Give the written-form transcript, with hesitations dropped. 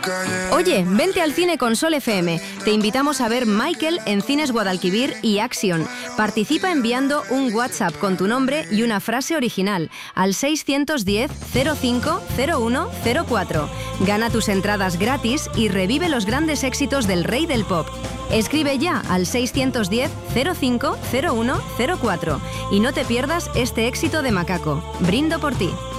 Oye, vente al cine con Sol FM. Te invitamos a ver Michael en Cines Guadalquivir y Action. Participa enviando un WhatsApp con tu nombre y una frase original al 610 05 01 04. Gana tus entradas gratis y revive los grandes éxitos del rey del pop. Escribe ya al 610 05 01 04 y no te pierdas este éxito de Macaco. Brindo por ti.